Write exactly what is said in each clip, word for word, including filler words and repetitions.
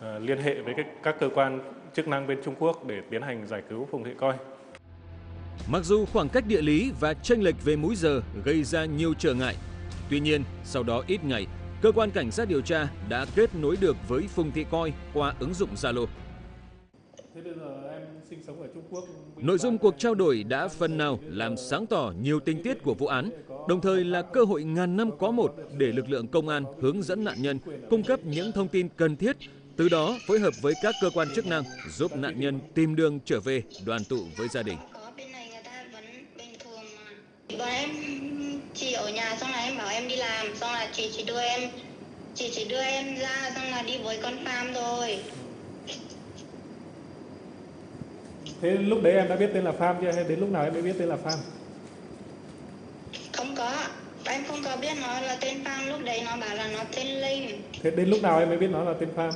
liên hệ với các cơ quan chức năng bên Trung Quốc để tiến hành giải cứu Phùng Thị Coi. Mặc dù khoảng cách địa lý và chênh lệch về múi giờ gây ra nhiều trở ngại, tuy nhiên sau đó ít ngày, cơ quan cảnh sát điều tra đã kết nối được với Phùng Thị Coi qua ứng dụng Zalo. Nội dung cuộc trao đổi đã phần nào làm sáng tỏ nhiều tình tiết của vụ án, đồng thời là cơ hội ngàn năm có một để lực lượng công an hướng dẫn nạn nhân cung cấp những thông tin cần thiết, từ đó phối hợp với các cơ quan chức năng giúp nạn nhân tìm đường trở về đoàn tụ với gia đình. Bọn em chỉ ở nhà, xong là em bảo em đi làm, xong là chị chỉ đưa em chị chỉ đưa em ra, xong là đi với con Pham thôi. Thế lúc đấy em đã biết tên là Pham chưa, hay đến lúc nào em mới biết tên là Pham? Không có, em không có biết nó là tên Pham, lúc đấy nó bảo là nó tên Linh. Thế đến lúc nào em mới biết nó là tên Pham?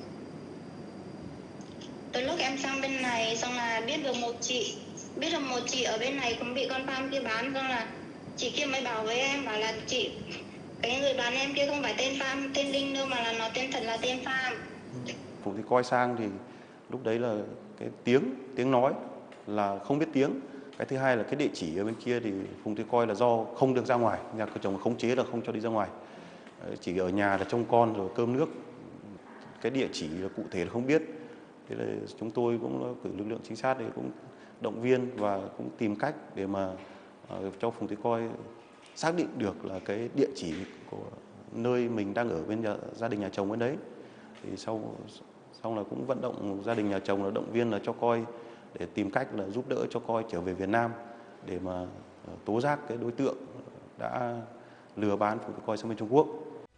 Từ lúc em sang bên này, xong là biết được một chị biết được một chị ở bên này cũng bị con Pham kia bán, xong là chị kia mới bảo với em, bảo là chị cái người bán em kia không phải tên Pham, tên Linh đâu, mà là nó tên thật là tên Pham. Phùng Thị Coi sang thì lúc đấy là cái tiếng tiếng nói là không biết tiếng. Cái thứ hai là cái địa chỉ ở bên kia thì Phùng Thị Coi là do không được ra ngoài, nhà cửa chồng khống chế là không cho đi ra ngoài, chỉ ở nhà là trông con rồi cơm nước, cái địa chỉ là cụ thể là không biết. Thế là chúng tôi cũng cử lực lượng trinh sát để cũng động viên và cũng tìm cách để mà uh, cho Phùng Thị Coi xác định được là cái địa chỉ của nơi mình đang ở bên nhà, gia đình nhà chồng bên đấy. Thì sau xong là cũng vận động gia đình nhà chồng là động viên là cho Coi để tìm cách là giúp đỡ cho Coi trở về Việt Nam để mà uh, tố giác cái đối tượng đã lừa bán Phùng Thị Coi sang bên Trung Quốc.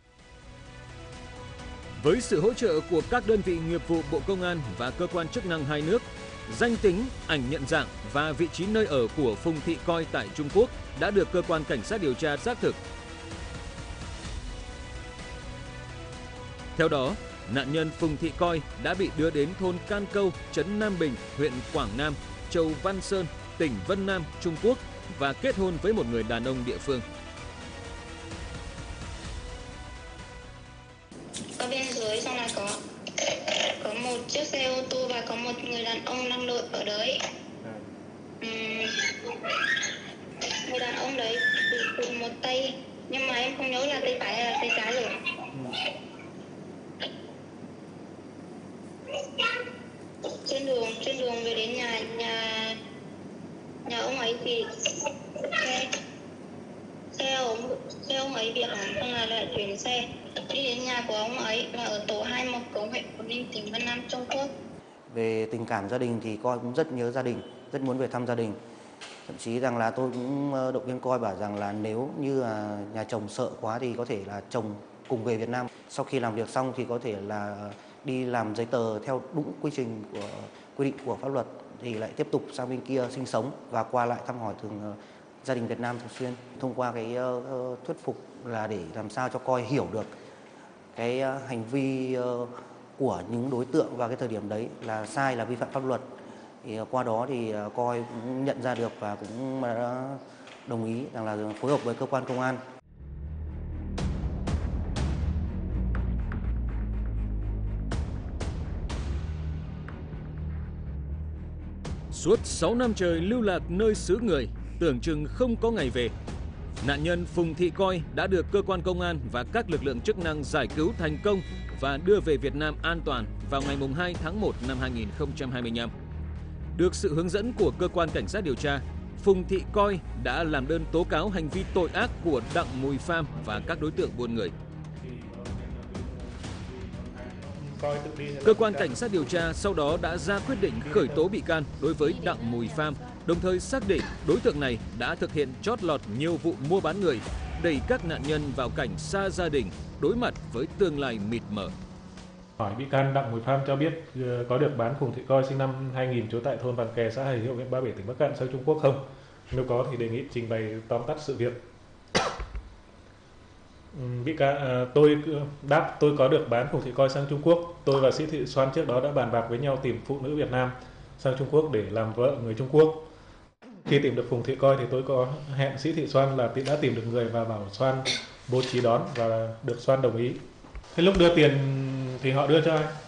Với sự hỗ trợ của các đơn vị nghiệp vụ Bộ Công an và cơ quan chức năng hai nước, danh tính, ảnh nhận dạng và vị trí nơi ở của Phùng Thị Coi tại Trung Quốc đã được cơ quan cảnh sát điều tra xác thực. Theo đó, nạn nhân Phùng Thị Coi đã bị đưa đến thôn Can Câu, trấn Nam Bình, huyện Quảng Nam, châu Văn Sơn, tỉnh Vân Nam, Trung Quốc và kết hôn với một người đàn ông địa phương. Ở bên dưới xong là có có một chiếc xe ô tô và có một người đàn ông đang đợi ở đấy. Uhm, người đàn ông đấy cùng một tay, nhưng mà em không nhớ là tay phải hay là tay trái rồi. Trên đường trên đường về đến nhà nhà nhà ông ấy thì xe xe ông xe ông ấy bị hỏng, xong là lại chuyển xe đi đến nhà của ông ấy là ở tổ hai Mộc Cống, huyện Phú Ninh, tỉnh Vân Nam, Trung Quốc. Về tình cảm gia đình thì Coi cũng rất nhớ gia đình, rất muốn về thăm gia đình. Thậm chí rằng là tôi cũng động viên Coi bảo rằng là nếu như là nhà chồng sợ quá thì có thể là chồng cùng về Việt Nam. Sau khi làm việc xong thì có thể là đi làm giấy tờ theo đúng quy trình của quy định của pháp luật, thì lại tiếp tục sang bên kia sinh sống và qua lại thăm hỏi thường gia đình Việt Nam thường xuyên. Thông qua cái uh, thuyết phục là để làm sao cho Coi hiểu được cái uh, hành vi uh, của những đối tượng vào cái thời điểm đấy là sai, là vi phạm pháp luật. Thì uh, qua đó thì uh, Coi cũng nhận ra được và cũng uh, đồng ý rằng là phối hợp với cơ quan công an. Suốt sáu năm trời lưu lạc nơi xứ người, tưởng chừng không có ngày về, nạn nhân Phùng Thị Coi đã được cơ quan công an và các lực lượng chức năng giải cứu thành công và đưa về Việt Nam an toàn vào ngày hai tháng một năm hai nghìn không trăm hai mươi lăm. Được sự hướng dẫn của cơ quan cảnh sát điều tra, Phùng Thị Coi đã làm đơn tố cáo hành vi tội ác của Đặng Mùi Pham và các đối tượng buôn người. Cơ quan cảnh sát điều tra sau đó đã ra quyết định khởi tố bị can đối với Đặng Mùi Pham, đồng thời xác định đối tượng này đã thực hiện trót lọt nhiều vụ mua bán người, đẩy các nạn nhân vào cảnh xa gia đình, đối mặt với tương lai mịt mờ. Hỏi bị can Đặng Mùi Pham cho biết có được bán Phùng Thị Coi sinh năm hai nghìn trú tại thôn Vàng Kè, xã Hải Hiệu, huyện Ba Bể, tỉnh Bắc Cạn sang Trung Quốc không? Nếu có thì đề nghị trình bày tóm tắt sự việc. Bị can à, tôi đáp tôi có được bán Phùng Thị Coi sang Trung Quốc. Tôi và Sĩ Thị Xoan trước đó đã bàn bạc với nhau tìm phụ nữ Việt Nam sang Trung Quốc để làm vợ người Trung Quốc. Khi tìm được Phùng Thị Coi thì tôi có hẹn Sĩ Thị Xoan là đã tìm được người và bảo Xoan bố trí đón, và được Xoan đồng ý. Thế lúc đưa tiền thì họ đưa cho ai?